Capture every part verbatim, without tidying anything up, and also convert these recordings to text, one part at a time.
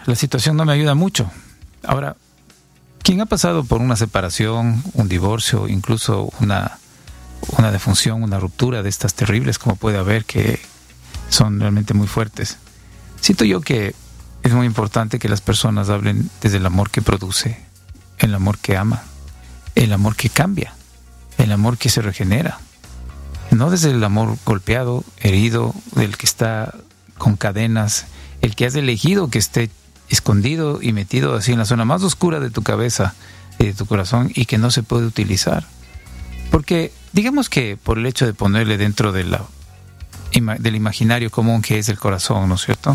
la situación no me ayuda mucho. Ahora, quien ha pasado por una separación, un divorcio, incluso una, una defunción, una ruptura de estas terribles como puede haber, que son realmente muy fuertes, siento yo que es muy importante que las personas hablen desde el amor que produce, el amor que ama, el amor que cambia, el amor que se regenera. No desde el amor golpeado, herido, del que está con cadenas, el que has elegido que esté escondido y metido así en la zona más oscura de tu cabeza y de tu corazón y que no se puede utilizar. Porque digamos que por el hecho de ponerle dentro de la, del imaginario común que es el corazón, ¿no es cierto?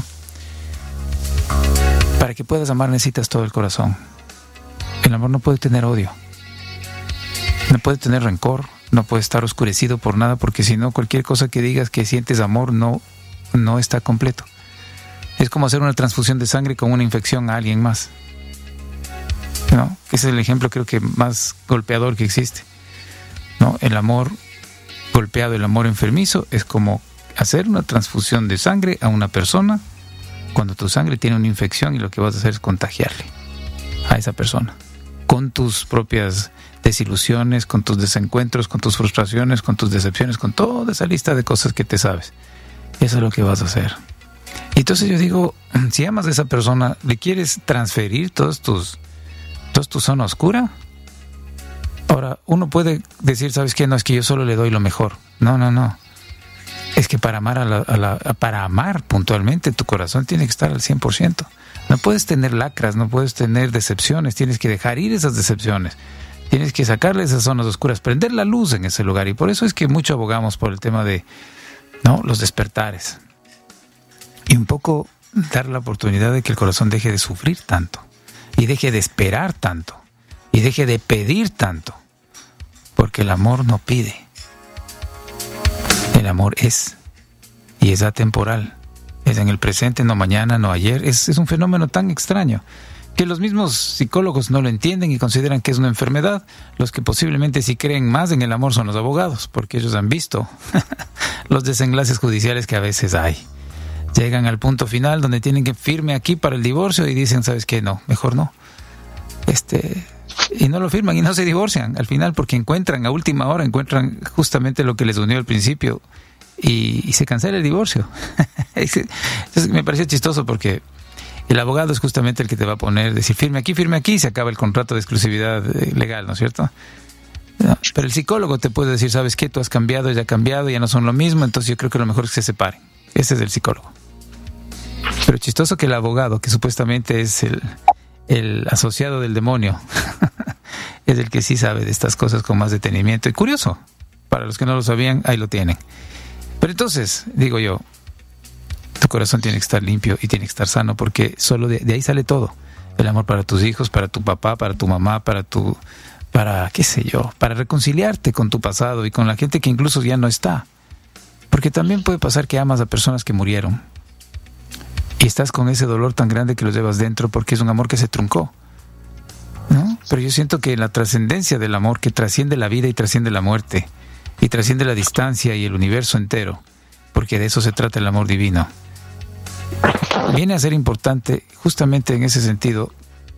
Para que puedas amar necesitas todo el corazón. El amor no puede tener odio, no puede tener rencor, no puede estar oscurecido por nada, porque si no, cualquier cosa que digas que sientes amor no, no está completo. Es como hacer una transfusión de sangre con una infección a alguien más, ¿no? Ese es el ejemplo creo que más golpeador que existe, ¿no? El amor golpeado, el amor enfermizo es como hacer una transfusión de sangre a una persona cuando tu sangre tiene una infección y lo que vas a hacer es contagiarle a esa persona con tus propias desilusiones, con tus desencuentros, con tus frustraciones, con tus decepciones, con toda esa lista de cosas que te sabes. Eso es lo que vas a hacer. Y entonces yo digo, si amas a esa persona, ¿le quieres transferir todos tus, toda tu zona oscura? Ahora, uno puede decir, ¿sabes qué? No, es que yo solo le doy lo mejor. No, no, no. Es que para amar, a la, a la, para amar puntualmente, tu corazón tiene que estar al cien por ciento. No puedes tener lacras, no puedes tener decepciones, tienes que dejar ir esas decepciones. Tienes que sacarle esas zonas oscuras, prender la luz en ese lugar. Y por eso es que mucho abogamos por el tema de, ¿no?, los despertares. Y un poco dar la oportunidad de que el corazón deje de sufrir tanto, y deje de esperar tanto, y deje de pedir tanto. Porque el amor no pide. El amor es, y es atemporal. Es en el presente, no mañana, no ayer. Es, es un fenómeno tan extraño que los mismos psicólogos no lo entienden y consideran que es una enfermedad. Los que posiblemente sí creen más en el amor son los abogados, porque ellos han visto los desenlaces judiciales que a veces hay. Llegan al punto final donde tienen que firme aquí para el divorcio y dicen, ¿sabes qué? No, mejor no. Este, y no lo firman y no se divorcian al final porque encuentran, a última hora, encuentran justamente lo que les unió al principio y, y se cancela el divorcio. Entonces me pareció chistoso porque el abogado es justamente el que te va a poner, decir, firme aquí, firme aquí, y se acaba el contrato de exclusividad legal, ¿no es cierto? No, pero el psicólogo te puede decir, ¿sabes qué? Tú has cambiado, ya ha cambiado, ya no son lo mismo, entonces yo creo que lo mejor es que se separen. Ese es el psicólogo. Pero chistoso que el abogado, que supuestamente es el, el asociado del demonio, es el que sí sabe de estas cosas con más detenimiento. Y curioso, para los que no lo sabían, ahí lo tienen. Pero entonces, digo yo, tu corazón tiene que estar limpio y tiene que estar sano, porque solo de, de ahí sale todo. El amor para tus hijos, para tu papá, para tu mamá, para tu, para qué sé yo, para reconciliarte con tu pasado y con la gente que incluso ya no está. Porque también puede pasar que amas a personas que murieron y estás con ese dolor tan grande que lo llevas dentro porque es un amor que se truncó, ¿no? Pero yo siento que la trascendencia del amor, que trasciende la vida y trasciende la muerte y trasciende la distancia y el universo entero, porque de eso se trata el amor divino, viene a ser importante justamente en ese sentido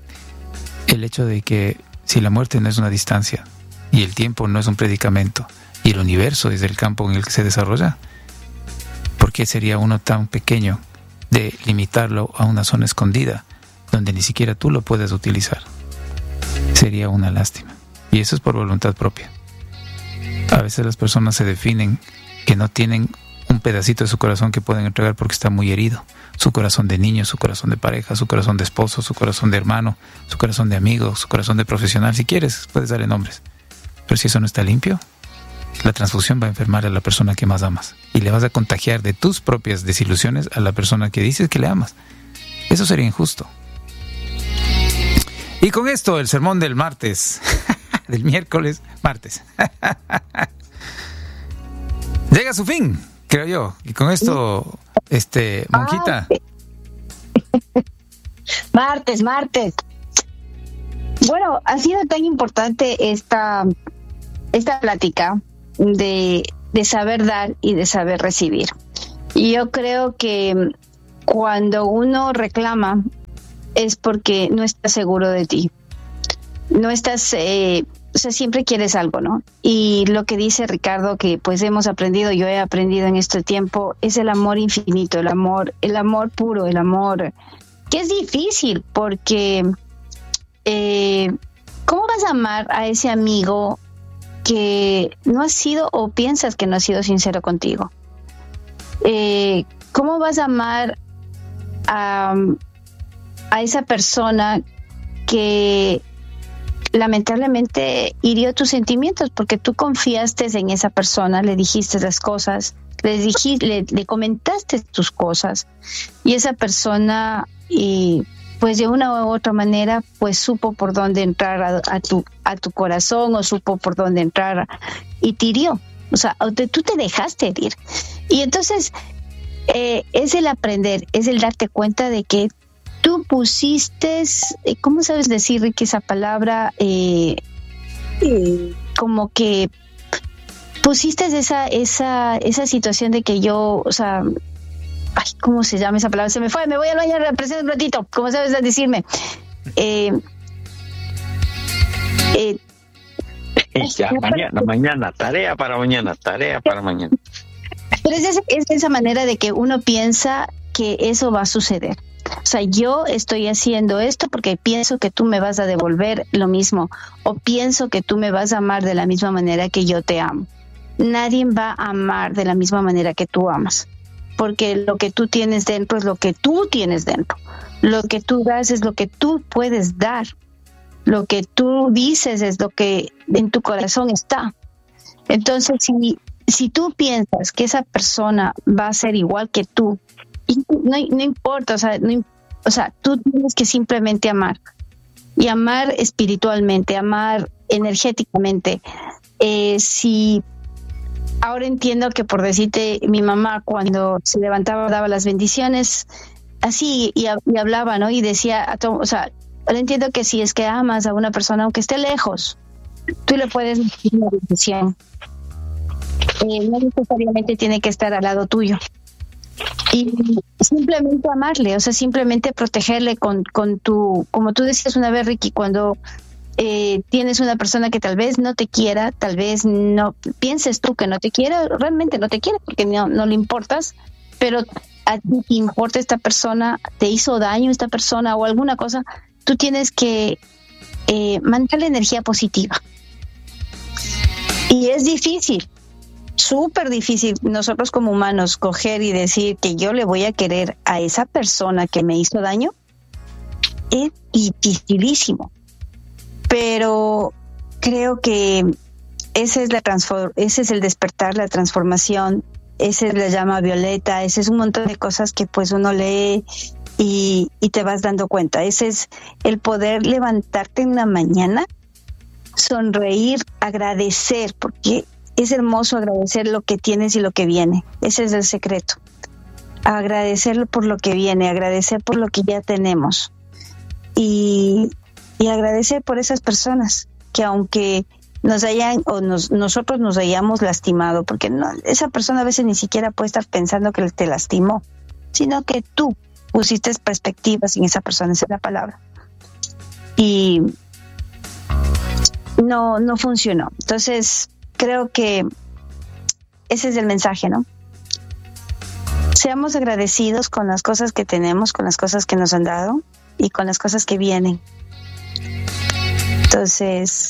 el hecho de que si la muerte no es una distancia y el tiempo no es un predicamento y el universo es el campo en el que se desarrolla, ¿por qué sería uno tan pequeño de limitarlo a una zona escondida donde ni siquiera tú lo puedes utilizar? Sería una lástima. Y eso es por voluntad propia. A veces las personas se definen que no tienen un pedacito de su corazón que pueden entregar porque está muy herido. Su corazón de niño, su corazón de pareja, su corazón de esposo, su corazón de hermano, su corazón de amigo, su corazón de profesional. Si quieres, puedes darle nombres. Pero si eso no está limpio, la transfusión va a enfermar a la persona que más amas. Y le vas a contagiar de tus propias desilusiones a la persona que dices que le amas. Eso sería injusto. Y con esto, el sermón del martes, del miércoles, martes, llega a su fin, creo yo. Y con esto, este, monjita. Martes, martes. Bueno, ha sido tan importante esta, esta plática de, de saber dar y de saber recibir. Y yo creo que cuando uno reclama es porque no estás seguro de ti. No estás, eh, o sea, siempre quieres algo, ¿no? Y lo que dice Ricardo, que pues hemos aprendido, yo he aprendido en este tiempo, es el amor infinito, el amor, el amor puro, el amor que es difícil, porque eh, ¿cómo vas a amar a ese amigo que no ha sido o piensas que no ha sido sincero contigo? Eh, ¿Cómo vas a amar a, a esa persona que lamentablemente hirió tus sentimientos porque tú confiaste en esa persona, le dijiste las cosas, le, dijiste, le, le comentaste tus cosas y esa persona y pues de una u otra manera pues supo por dónde entrar a, a tu a tu corazón o supo por dónde entrar y te hirió, o sea, te, tú te dejaste herir y entonces eh, es el aprender, es el darte cuenta de que tú pusiste, ¿cómo sabes decir, Ricky, esa palabra? Eh, eh, como que pusiste esa, esa, esa situación de que yo, o sea, ay, ¿cómo se llama esa palabra? Se me fue, me voy al baño, presento un ratito, ¿cómo sabes decirme? Eh, eh, ya, mañana, mañana, tarea para mañana, tarea para mañana. Pero es, esa, es esa manera de que uno piensa que eso va a suceder. O sea, yo estoy haciendo esto porque pienso que tú me vas a devolver lo mismo o pienso que tú me vas a amar de la misma manera que yo te amo. Nadie va a amar de la misma manera que tú amas, porque lo que tú tienes dentro es lo que tú tienes dentro. Lo que tú das es lo que tú puedes dar. Lo que tú dices es lo que en tu corazón está. Entonces, si, si tú piensas que esa persona va a ser igual que tú, y no, no importa, o sea, no, o sea, tú tienes que simplemente amar y amar espiritualmente, amar energéticamente. Eh, si ahora entiendo que por decirte, mi mamá cuando se levantaba daba las bendiciones así y, y hablaba, ¿no? Y decía, a todo, o sea, ahora entiendo que si es que amas a una persona aunque esté lejos, tú le puedes decir una bendición. Eh, no necesariamente tiene que estar al lado tuyo. Y simplemente amarle, o sea, simplemente protegerle con, con tu, como tú decías una vez, Ricky, cuando eh, tienes una persona que tal vez no te quiera, tal vez no pienses tú que no te quiere, realmente no te quiere porque no, no le importas, pero a ti te importa esta persona, te hizo daño esta persona o alguna cosa, tú tienes que eh, mandarle energía positiva. Y es difícil. Súper difícil nosotros como humanos coger y decir que yo le voy a querer a esa persona que me hizo daño. Es dificilísimo. Pero creo que ese es la transform- ese es el despertar, la transformación, esa es la llama violeta, ese es un montón de cosas que pues uno lee y, y te vas dando cuenta. Ese es el poder levantarte en la mañana, sonreír, agradecer, porque es hermoso agradecer lo que tienes y lo que viene. Ese es el secreto. Agradecer por lo que viene, agradecer por lo que ya tenemos. Y, y agradecer por esas personas que aunque nos hayan, o nos, nosotros nos hayamos lastimado, porque no, esa persona a veces ni siquiera puede estar pensando que te lastimó, sino que tú pusiste perspectivas en esa persona, esa es la palabra. Y no, no funcionó. Entonces, creo que ese es el mensaje, ¿no? Seamos agradecidos con las cosas que tenemos, con las cosas que nos han dado y con las cosas que vienen. Entonces,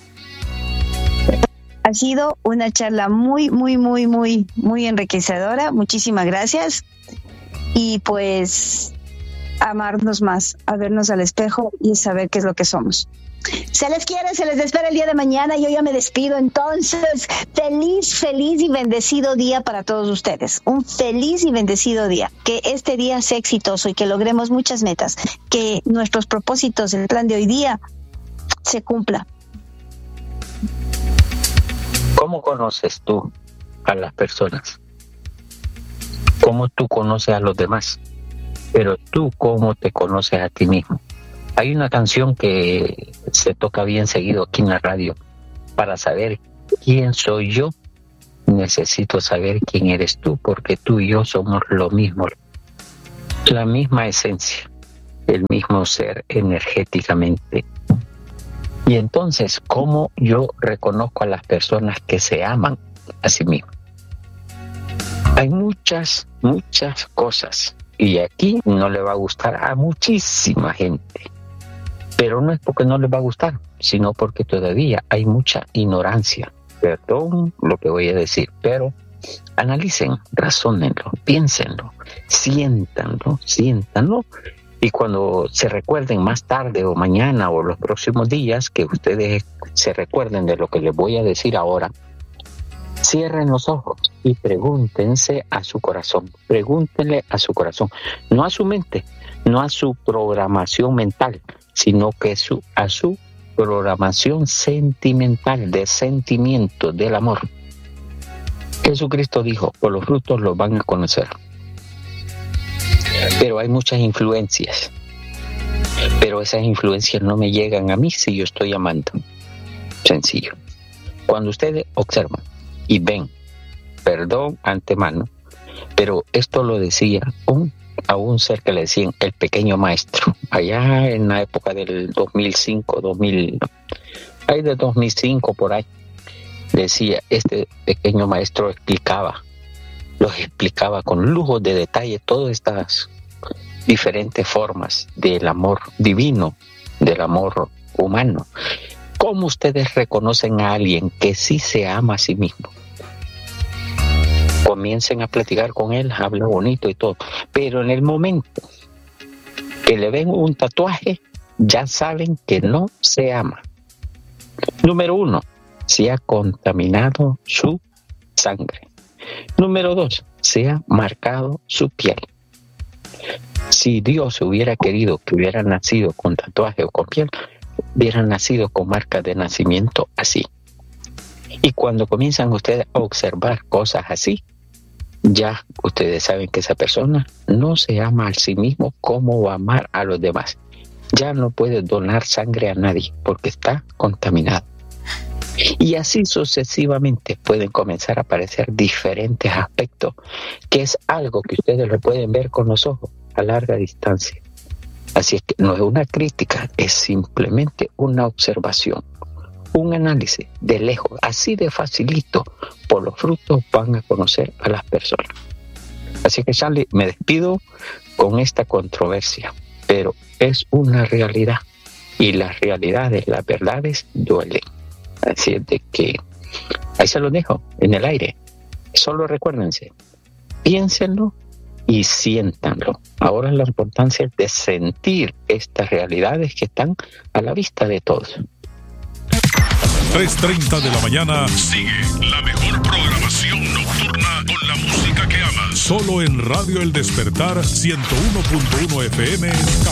ha sido una charla muy, muy, muy, muy, muy enriquecedora. Muchísimas gracias. Y pues, amarnos más, a vernos al espejo y saber qué es lo que somos. Se les quiere, se les espera el día de mañana. Yo ya me despido. Entonces, feliz, feliz y bendecido día para todos ustedes. Un feliz y bendecido día. Que este día sea exitoso y que logremos muchas metas. Que nuestros propósitos, el plan de hoy día, se cumpla. ¿Cómo conoces tú a las personas? ¿Cómo tú conoces a los demás? Pero tú, ¿cómo te conoces a ti mismo? Hay una canción que se toca bien seguido aquí en la radio. Para saber quién soy yo, necesito saber quién eres tú, porque tú y yo somos lo mismo, la misma esencia, el mismo mismo ser energéticamente. Y entonces, ¿cómo yo reconozco a las personas que se aman a sí mismas? Hay muchas, muchas cosas. Y aquí no le va a gustar a muchísima gente. Pero no es porque no les va a gustar, sino porque todavía hay mucha ignorancia. Perdón lo que voy a decir, pero analicen, razónenlo, piénsenlo, siéntanlo, siéntanlo. Y cuando se recuerden más tarde o mañana o los próximos días, que ustedes se recuerden de lo que les voy a decir ahora, cierren los ojos y pregúntense a su corazón, pregúntenle a su corazón, no a su mente, no a su programación mental, sino que su, a su programación sentimental, de sentimiento, del amor. Jesucristo dijo, por los frutos los van a conocer. Pero hay muchas influencias, pero esas influencias no me llegan a mí si yo estoy amando. Sencillo. Cuando ustedes observan y ven, perdón antemano, pero esto lo decía un, a un ser que le decían el pequeño maestro, allá en la época del dos mil cinco, dos mil, ahí de dos mil cinco por ahí, decía, este pequeño maestro explicaba, los explicaba con lujo de detalle todas estas diferentes formas del amor divino, del amor humano. ¿Cómo ustedes reconocen a alguien que sí se ama a sí mismo? Comiencen a platicar con él, habla bonito y todo, pero en el momento que le ven un tatuaje, ya saben que no se ama. Número uno, se ha contaminado su sangre. Número dos, se ha marcado su piel. Si Dios hubiera querido que hubiera nacido con tatuaje o con piel, hubiera nacido con marca de nacimiento así. Y cuando comienzan ustedes a observar cosas así, ya ustedes saben que esa persona no se ama a sí mismo como va a amar a los demás. Ya no puede donar sangre a nadie porque está contaminado. Y así sucesivamente pueden comenzar a aparecer diferentes aspectos, que es algo que ustedes lo pueden ver con los ojos a larga distancia. Así es que no es una crítica, es simplemente una observación, un análisis de lejos, así de facilito. Por los frutos van a conocer a las personas. Así que, Charlie, me despido con esta controversia, pero es una realidad y las realidades, las verdades duelen. Así es de que ahí se lo dejo en el aire. Solo recuérdense, piénsenlo y siéntanlo. Ahora la importancia es de sentir estas realidades que están a la vista de todos. tres treinta de la mañana sigue la mejor programación nocturna con la música que amas. Solo en Radio El Despertar ciento uno punto uno F M.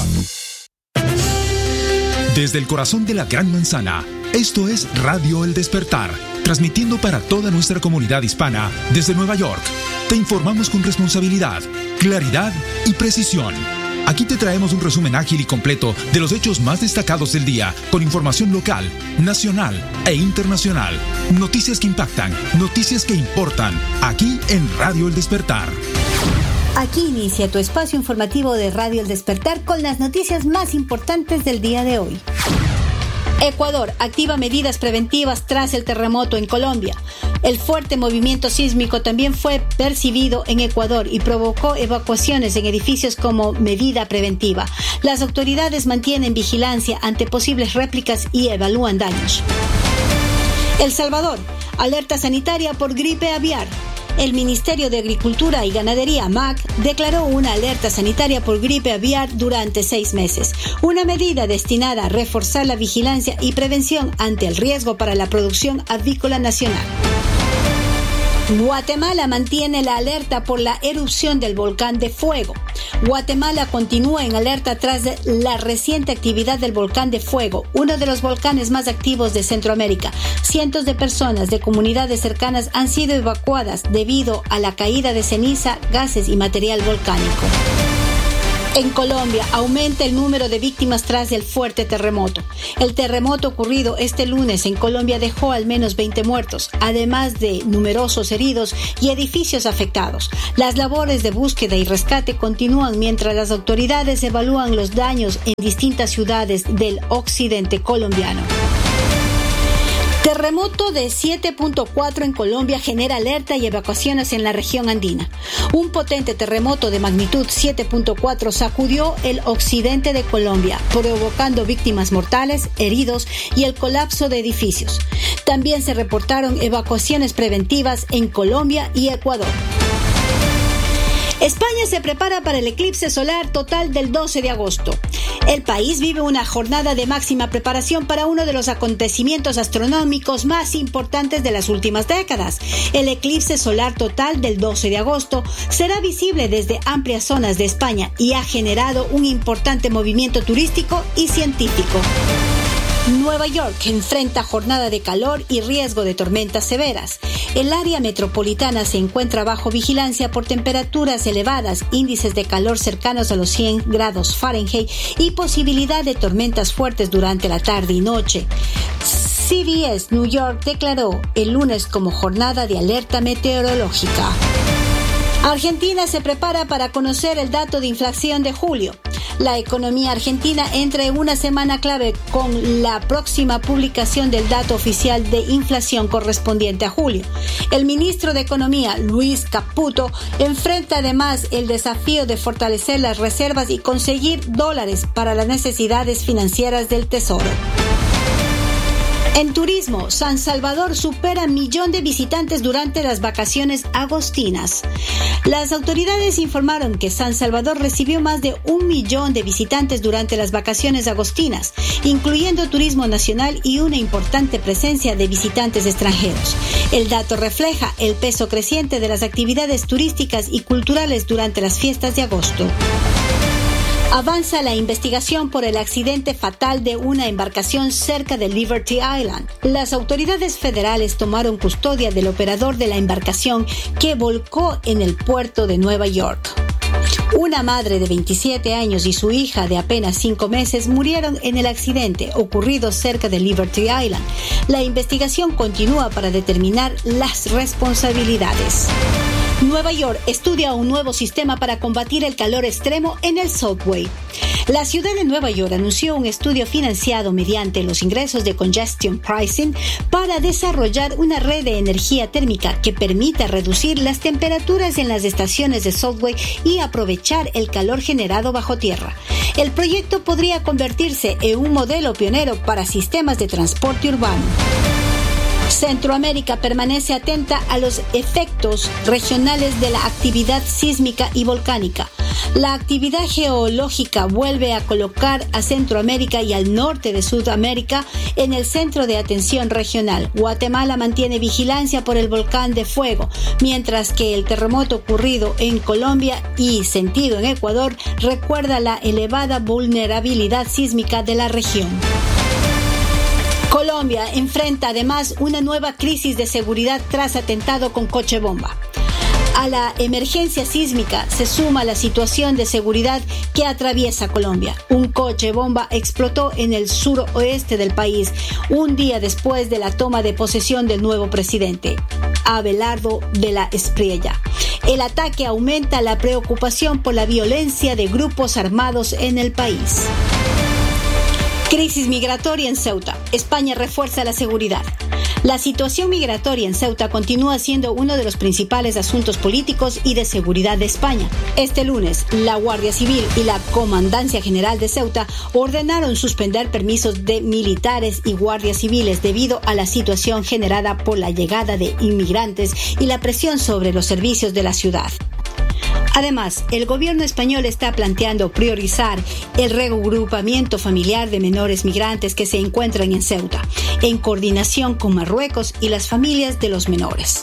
Desde el corazón de la Gran Manzana, esto es Radio El Despertar, transmitiendo para toda nuestra comunidad hispana desde Nueva York. Te informamos con responsabilidad, claridad y precisión. Aquí te traemos un resumen ágil y completo de los hechos más destacados del día, con información local, nacional e internacional. Noticias que impactan, noticias que importan, aquí en Radio El Despertar. Aquí inicia tu espacio informativo de Radio El Despertar con las noticias más importantes del día de hoy. Ecuador activa medidas preventivas tras el terremoto en Colombia. El fuerte movimiento sísmico también fue percibido en Ecuador y provocó evacuaciones en edificios como medida preventiva. Las autoridades mantienen vigilancia ante posibles réplicas y evalúan daños. El Salvador, alerta sanitaria por gripe aviar. El Ministerio de Agricultura y Ganadería, M A C, declaró una alerta sanitaria por gripe aviar durante seis meses, una medida destinada a reforzar la vigilancia y prevención ante el riesgo para la producción avícola nacional. Guatemala mantiene la alerta por la erupción del volcán de Fuego. Guatemala continúa en alerta tras la reciente actividad del volcán de Fuego, uno de los volcanes más activos de Centroamérica. Cientos de personas de comunidades cercanas han sido evacuadas debido a la caída de ceniza, gases y material volcánico. En Colombia aumenta el número de víctimas tras el fuerte terremoto. El terremoto ocurrido este lunes en Colombia dejó al menos veinte muertos, además de numerosos heridos y edificios afectados. Las labores de búsqueda y rescate continúan mientras las autoridades evalúan los daños en distintas ciudades del occidente colombiano. Terremoto de siete punto cuatro en Colombia genera alerta y evacuaciones en la región andina. Un potente terremoto de magnitud siete punto cuatro sacudió el occidente de Colombia, provocando víctimas mortales, heridos y el colapso de edificios. También se reportaron evacuaciones preventivas en Colombia y Ecuador. España se prepara para el eclipse solar total del doce de agosto. El país vive una jornada de máxima preparación para uno de los acontecimientos astronómicos más importantes de las últimas décadas. El eclipse solar total del doce de agosto será visible desde amplias zonas de España y ha generado un importante movimiento turístico y científico. Nueva York enfrenta jornada de calor y riesgo de tormentas severas. El área metropolitana se encuentra bajo vigilancia por temperaturas elevadas, índices de calor cercanos a los cien grados Fahrenheit y posibilidad de tormentas fuertes durante la tarde y noche. C B S New York declaró el lunes como jornada de alerta meteorológica. Argentina se prepara para conocer el dato de inflación de julio. La economía argentina entra en una semana clave con la próxima publicación del dato oficial de inflación correspondiente a julio. El ministro de Economía, Luis Caputo, enfrenta además el desafío de fortalecer las reservas y conseguir dólares para las necesidades financieras del Tesoro. En turismo, San Salvador supera millón de visitantes durante las vacaciones agostinas. Las autoridades informaron que San Salvador recibió más de un millón de visitantes durante las vacaciones agostinas, incluyendo turismo nacional y una importante presencia de visitantes extranjeros. El dato refleja el peso creciente de las actividades turísticas y culturales durante las fiestas de agosto. Avanza la investigación por el accidente fatal de una embarcación cerca de Liberty Island. Las autoridades federales tomaron custodia del operador de la embarcación que volcó en el puerto de Nueva York. Una madre de veintisiete años y su hija de apenas cinco meses murieron en el accidente ocurrido cerca de Liberty Island. La investigación continúa para determinar las responsabilidades. Nueva York estudia un nuevo sistema para combatir el calor extremo en el subway. La ciudad de Nueva York anunció un estudio financiado mediante los ingresos de Congestion Pricing para desarrollar una red de energía térmica que permita reducir las temperaturas en las estaciones de subway y aprovechar el calor generado bajo tierra. El proyecto podría convertirse en un modelo pionero para sistemas de transporte urbano. Centroamérica permanece atenta a los efectos regionales de la actividad sísmica y volcánica. La actividad geológica vuelve a colocar a Centroamérica y al norte de Sudamérica en el centro de atención regional. Guatemala mantiene vigilancia por el volcán de fuego, mientras que el terremoto ocurrido en Colombia y sentido en Ecuador recuerda la elevada vulnerabilidad sísmica de la región. Colombia enfrenta además una nueva crisis de seguridad tras atentado con coche bomba. A la emergencia sísmica se suma la situación de seguridad que atraviesa Colombia. Un coche bomba explotó en el suroeste del país un día después de la toma de posesión del nuevo presidente, Abelardo de la Espriella. El ataque aumenta la preocupación por la violencia de grupos armados en el país. Crisis migratoria en Ceuta. España refuerza la seguridad. La situación migratoria en Ceuta continúa siendo uno de los principales asuntos políticos y de seguridad de España. Este lunes, la Guardia Civil y la Comandancia General de Ceuta ordenaron suspender permisos de militares y guardias civiles debido a la situación generada por la llegada de inmigrantes y la presión sobre los servicios de la ciudad. Además, el gobierno español está planteando priorizar el reagrupamiento familiar de menores migrantes que se encuentran en Ceuta, en coordinación con Marruecos y las familias de los menores.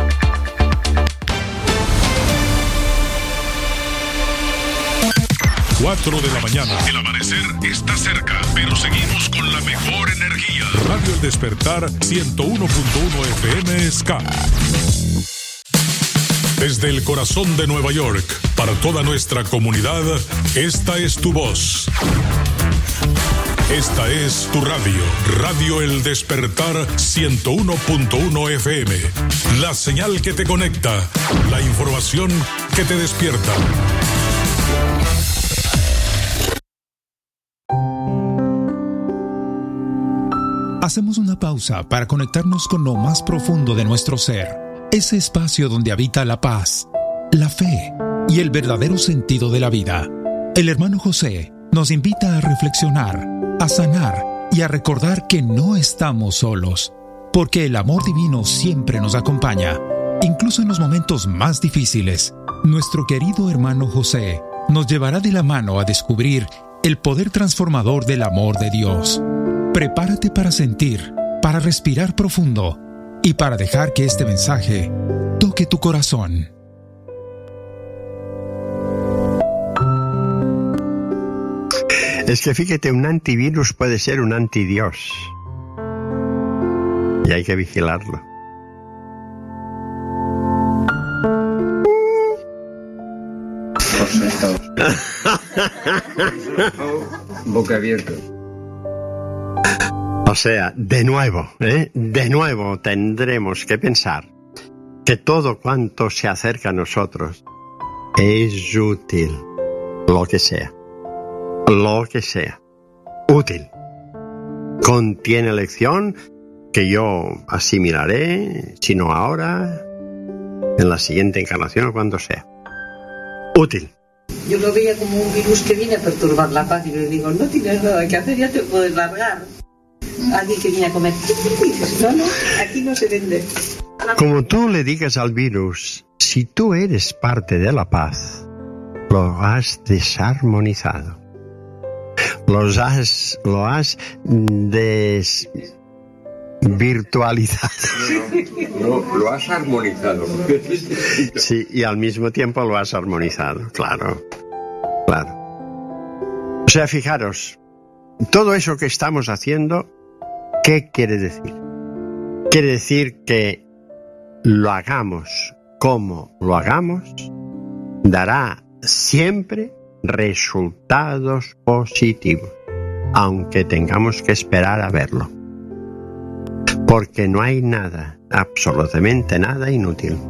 cuatro de la mañana. El amanecer está cerca, pero seguimos con la mejor energía. Radio El Despertar ciento uno punto uno F M Ska. Desde el corazón de Nueva York, para toda nuestra comunidad, esta es tu voz. Esta es tu radio, Radio El Despertar ciento uno punto uno F M. La señal que te conecta, la información que te despierta. Hacemos una pausa para conectarnos con lo más profundo de nuestro ser, ese espacio donde habita la paz, la fe y el verdadero sentido de la vida. El hermano José nos invita a reflexionar, a sanar y a recordar que no estamos solos, porque el amor divino siempre nos acompaña, incluso en los momentos más difíciles. Nuestro querido hermano José nos llevará de la mano a descubrir el poder transformador del amor de Dios. Prepárate para sentir, para respirar profundo y para dejar que este mensaje toque tu corazón. Es que fíjate, un antivirus puede ser un antidios. Y hay que vigilarlo. Boca abierta. O sea, de nuevo, ¿eh? de nuevo tendremos que pensar que todo cuanto se acerca a nosotros es útil, lo que sea, lo que sea, útil. Contiene lección que yo asimilaré, si no ahora, en la siguiente encarnación o cuando sea. Útil. Yo lo veía como un virus que viene a perturbar la paz y le digo, no tienes nada que hacer, ya te puedes largar. Alguien que viene a comer. No, no, aquí no se vende. Como tú le digas al virus, si tú eres parte de la paz, lo has desarmonizado. Los has, lo has desvirtualizado. No, no, lo has armonizado. Sí, y al mismo tiempo lo has armonizado, claro, claro. O sea, fijaros, todo eso que estamos haciendo, ¿qué quiere decir? Quiere decir que lo hagamos como lo hagamos, dará siempre resultados positivos, aunque tengamos que esperar a verlo. Porque no hay nada, absolutamente nada inútil.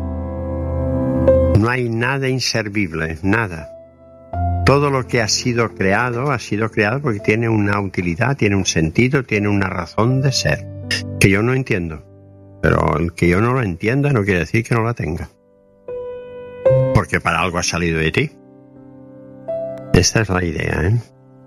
No hay nada inservible, nada. Todo lo que ha sido creado, ha sido creado porque tiene una utilidad, tiene un sentido, tiene una razón de ser, que yo no entiendo. Pero el que yo no lo entienda no quiere decir que no la tenga. Porque para algo ha salido de ti. Esta es la idea, ¿eh?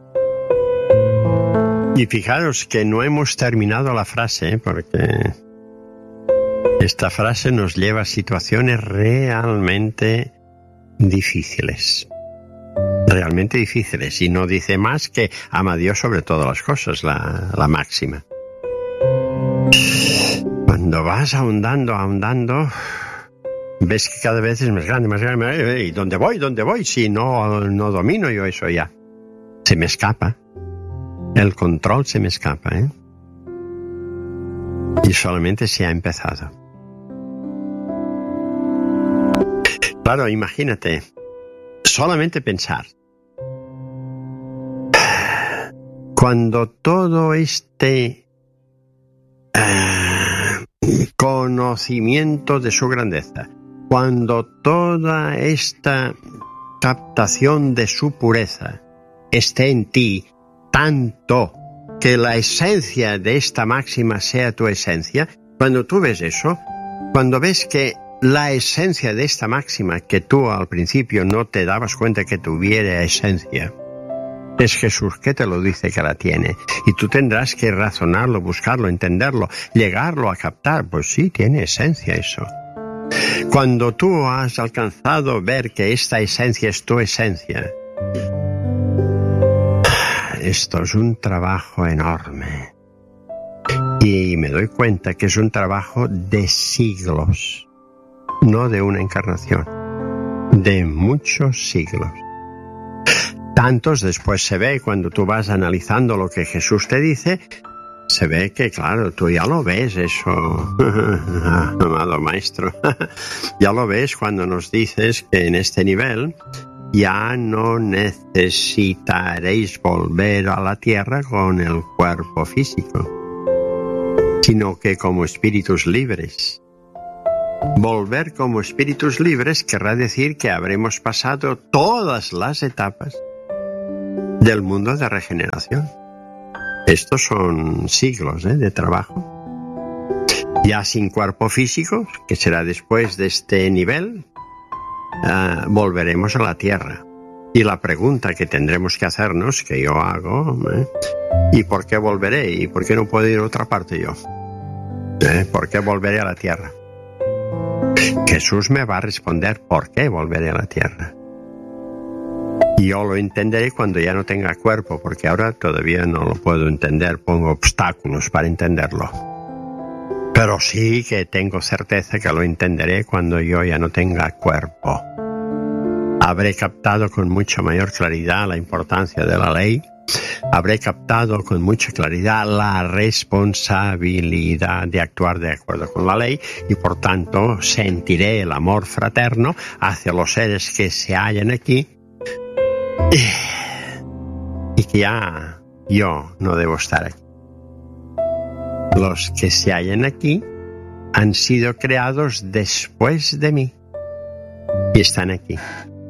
Y fijaros que no hemos terminado la frase, porque esta frase nos lleva a situaciones realmente difíciles. Realmente difíciles. Y no dice más que ama a Dios sobre todas las cosas, la, la máxima. Cuando vas ahondando, ahondando, ves que cada vez es más grande, más grande, más grande. ¿Y dónde voy? ¿Dónde voy? Si no, no domino yo eso ya. Se me escapa. El control se me escapa, ¿eh? Y solamente se ha empezado. Claro, imagínate. Solamente pensar. Cuando todo este uh, conocimiento de su grandeza, cuando toda esta captación de su pureza esté en ti, tanto que la esencia de esta máxima sea tu esencia, cuando tú ves eso, cuando ves que la esencia de esta máxima, que tú al principio no te dabas cuenta que tuviera esencia, es Jesús que te lo dice que la tiene, y tú tendrás que razonarlo, buscarlo, entenderlo, llegarlo a captar. Pues sí, tiene esencia eso. Cuando tú has alcanzado a ver que esta esencia es tu esencia, esto es un trabajo enorme. Y me doy cuenta que es un trabajo de siglos, no de una encarnación, de muchos siglos. Tantos después se ve cuando tú vas analizando lo que Jesús te dice, se ve que, claro, tú ya lo ves eso, amado maestro. Ya lo ves cuando nos dices que en este nivel ya no necesitaréis volver a la tierra con el cuerpo físico, sino que como espíritus libres. Volver como espíritus libres querrá decir que habremos pasado todas las etapas del mundo de regeneración. Estos son siglos ¿eh? de trabajo. Ya sin cuerpo físico, que será después de este nivel, uh, volveremos a la tierra. Y la pregunta que tendremos que hacernos, que yo hago, ¿eh? ¿y por qué volveré? ¿Y por qué no puedo ir a otra parte yo? ¿Eh? ¿Por qué volveré a la tierra? Jesús me va a responder por qué volveré a la tierra. Y yo lo entenderé cuando ya no tenga cuerpo, porque ahora todavía no lo puedo entender, pongo obstáculos para entenderlo. Pero sí que tengo certeza que lo entenderé cuando yo ya no tenga cuerpo. Habré captado con mucha mayor claridad la importancia de la ley, habré captado con mucha claridad la responsabilidad de actuar de acuerdo con la ley y por tanto sentiré el amor fraterno hacia los seres que se hallan aquí y que ya yo no debo estar aquí. Los que se hallan aquí han sido creados después de mí y están aquí.